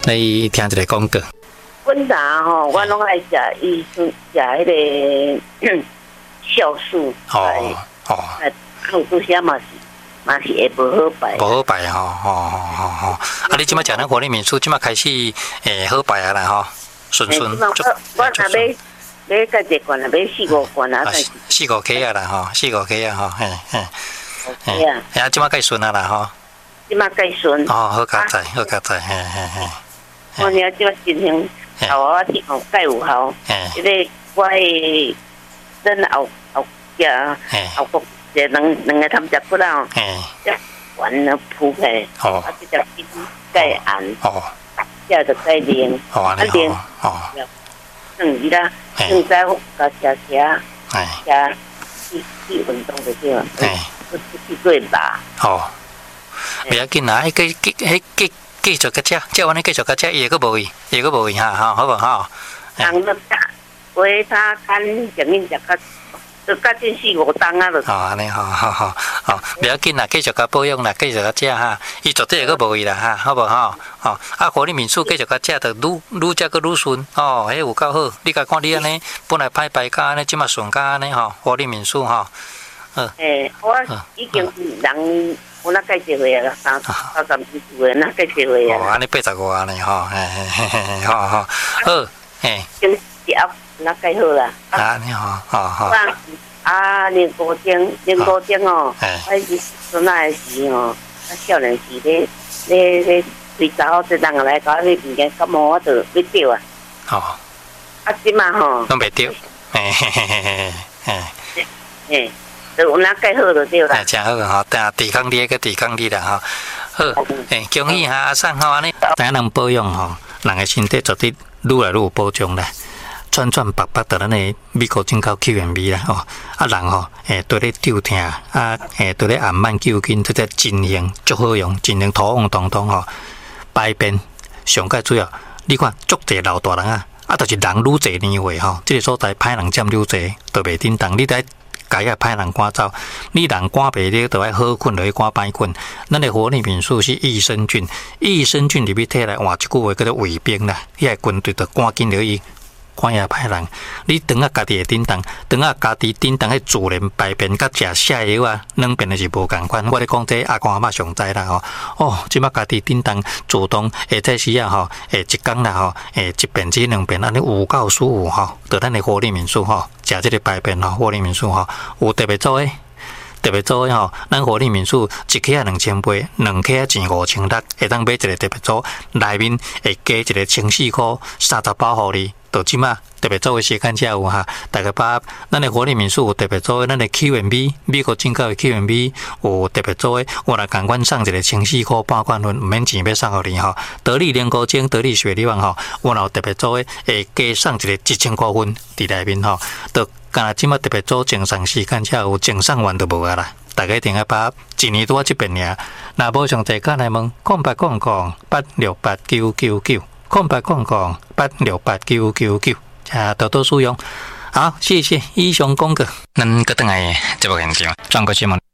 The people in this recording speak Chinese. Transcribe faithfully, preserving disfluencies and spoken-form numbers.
你听一个广告。 阮拿吼，我拢爱食医生食迄个酵素。 哦哦。 有拄些嘛是嘛是会无好排。 无好排吼，吼吼吼吼。啊，你即摆食咱活力民宿，即摆开始诶好排啊啦吼，顺顺。 我我若要买甲一罐啊，买四五罐啊， 四五 K 啊啦吼，四五 K 啊吼，嘿嘿。 嘿啊， 啊，即摆该顺啊啦吼。 即摆该顺。 哦，好加载，好加载，嘿嘿嘿。 我听即摆进行头啊，听吼钙有效。迄个我诶，咱后后壁后国一两两个汤汁骨啦，即丸啊铺起，啊，即只金钙铵，即就钙磷，啊磷，嗯，伊啦，现在甲吃吃，吃去去运动就对了，去去做吧。 哦，袂要紧啦，迄继继迄继继续甲食，即安尼继续甲食，伊会阁无味，伊会阁无味哈，吼，好无吼？ 人要食，话他看前面食较。就甲真四五档啊！ 哦，安尼好好好好，袂要紧啦，继续甲保养啦，继续甲食哈，伊绝对会阁无味啦哈，好无吼？哦，啊，活力民宿继续甲食，着愈愈食阁愈顺哦，迄有够好。你甲看你安尼，本来歹排甲安尼，即马顺甲安尼吼，活力民宿吼。 诶，我已经人我那介绍回啦，三三十几岁那介绍回啊。 哦，安尼八十五安尼吼，嘿嘿嘿嘿，好好好，嘿。 经食那介好啦。 啊，你好，好好。 啊，年高钟，年高钟哦，我是从那时哦，啊少年时咧咧咧随查某一人来搞迄物件，感冒我就要丢啊。 哦。 啊，即嘛吼。 拢袂丢。嘿嘿嘿嘿嘿。 嘿，就有那介好就对啦。 真好吼，但抵抗力个抵抗力啦吼。好，诶，恭喜哈阿桑吼安尼，大家能保养吼，人个身体绝对愈来愈有保障啦。转转白白的咱的美国进口 Q M B 啦吼，啊人吼诶对咧抽疼啊诶对咧暗慢揪筋，这个真型足好用，真型土旺通通吼，排便上界主要，你看足侪老大人啊，啊就是人愈侪年岁吼，这个所在歹人占愈侪，都袂叮当，你得该个歹人赶走，你人赶袂了，就爱好困落去赶歹困。咱的活力民宿是益生菌，益生菌入去体内换一句话叫做卫兵啦，遐军队就赶紧落去。看也歹人，你当啊家己会叮当，当啊家己叮当迄自然排便，甲食泻药啊，两边的是无共款。我咧讲这阿公阿嬷上知啦吼，哦，即摆家己叮当主动，下早时啊吼，诶一工啦吼，诶一遍至两遍，安尼有够舒服吼。到咱的活力民宿吼，食即个排便吼，活力民宿吼有特别做诶。特别做吼，咱活力民宿一克啊两千八，两克啊钱五千六，会当买一个特别做，内面会加一个千四块，三十包互你。到即马特别做的时间才有哈，大家把咱的活力民宿有特别做的，咱的 Q M B 美国进口的 Q M B 有特别做的，我来共阮送一个千四块半罐分，毋免钱要送互你吼。得力莲菇精、得力雪梨丸吼，我有特别做的，会加送一个一千块分伫内面吼。到干那即马特别做正常时间才有，正送完都无啊啦。大家一定要把一年多一遍尔，若无上侪间来问，空八空空八六八九九九。空白空空八六八九九九，啊，多多使用。好，谢谢以上讲过。咱个等下节目现场，转过节目。